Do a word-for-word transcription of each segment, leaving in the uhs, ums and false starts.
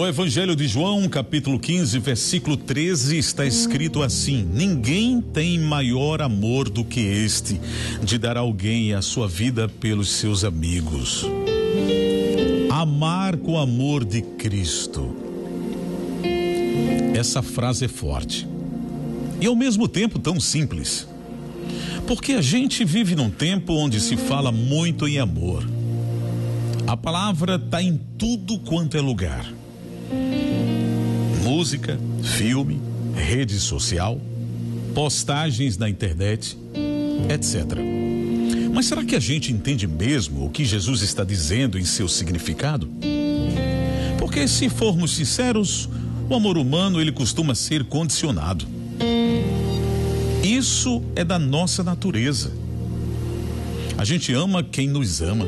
Evangelho de João, capítulo quinze, versículo treze, está escrito assim: ninguém tem maior amor do que este, de dar a alguém a sua vida pelos seus amigos. Amar com o amor de Cristo. Essa frase é forte e ao mesmo tempo tão simples, porque a gente vive num tempo onde se fala muito em amor. A palavra está em tudo quanto é lugar. Música, filme, rede social, postagens na internet, etcétera. Mas será que a gente entende mesmo o que Jesus está dizendo em seu significado? Porque, se formos sinceros, o amor humano ele costuma ser condicionado. Isso é da nossa natureza. A gente ama quem nos ama,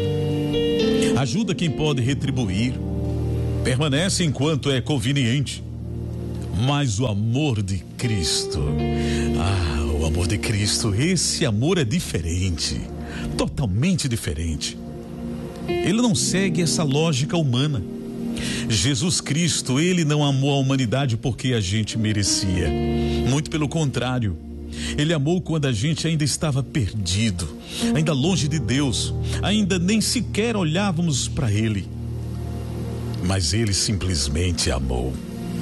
ajuda quem pode retribuir, permanece enquanto é conveniente. Mas o amor de Cristo, ah, o amor de Cristo, esse amor é diferente, totalmente diferente. Ele não segue essa lógica humana. Jesus Cristo, ele não amou a humanidade porque a gente merecia. Muito pelo contrário. Ele amou quando a gente ainda estava perdido, ainda longe de Deus, ainda nem sequer olhávamos para Ele. Mas Ele simplesmente amou.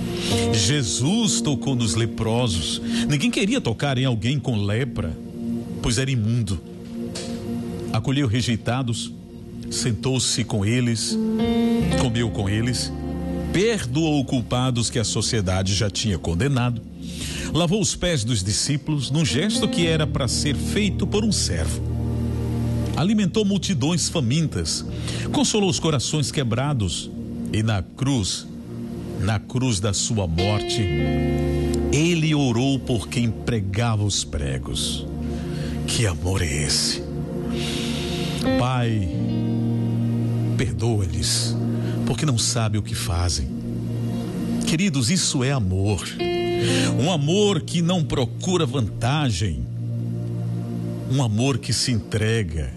Jesus tocou nos leprosos. Ninguém queria tocar em alguém com lepra, pois era imundo. Acolheu rejeitados, sentou-se com eles, comeu com eles, perdoou culpados que a sociedade já tinha condenado. Lavou os pés dos discípulos num gesto que era para ser feito por um servo. Alimentou multidões famintas, consolou os corações quebrados e na cruz, na cruz da sua morte, ele orou por quem pregava os pregos. Que amor é esse? Pai, perdoa-lhes, porque não sabem o que fazem. Queridos, isso é amor. Um amor que não procura vantagem. Um amor que se entrega.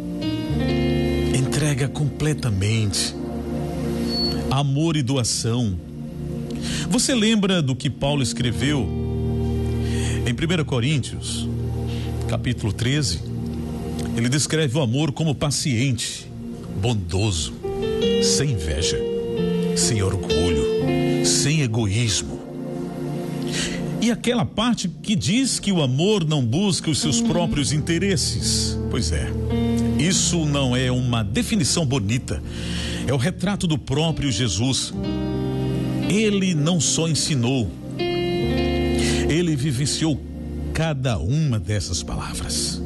Entrega completamente. Amor e doação. Você lembra do que Paulo escreveu em primeira Coríntios, capítulo treze? Ele descreve o amor como paciente, bondoso, sem inveja, sem orgulho, sem egoísmo. E aquela parte que diz que o amor não busca os seus próprios interesses. Pois é, isso não é uma definição bonita, é o retrato do próprio Jesus. Ele não só ensinou, ele vivenciou cada uma dessas palavras.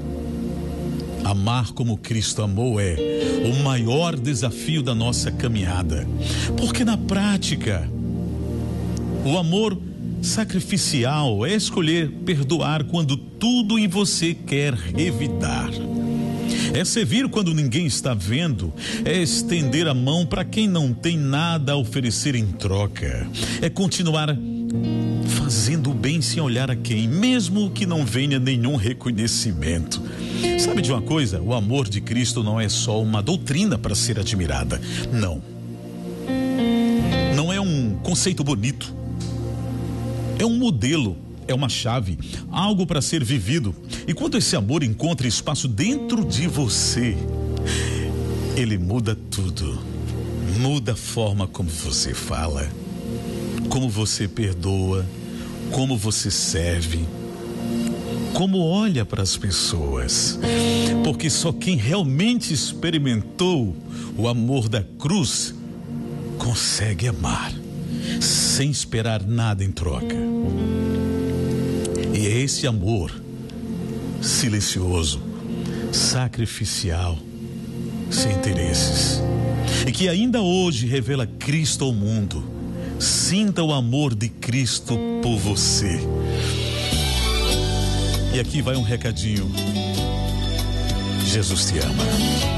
Amar como Cristo amou é o maior desafio da nossa caminhada, porque na prática, o amor sacrificial é escolher perdoar quando tudo em você quer revidar. É servir quando ninguém está vendo, é estender a mão para quem não tem nada a oferecer em troca, é continuar fazendo o bem sem olhar a quem, mesmo que não venha nenhum reconhecimento. Sabe de uma coisa? O amor de Cristo não é só uma doutrina para ser admirada, não. Não é um conceito bonito. É um modelo, é uma chave, algo para ser vivido. E quando esse amor encontra espaço dentro de você, ele muda tudo. Muda a forma como você fala, como você perdoa, como você serve, como olha para as pessoas. Porque só quem realmente experimentou o amor da cruz consegue amar sem esperar nada em troca. E é esse amor silencioso, sacrificial, sem interesses, e que ainda hoje revela Cristo ao mundo. Sinta o amor de Cristo por você. E aqui vai um recadinho: Jesus te ama.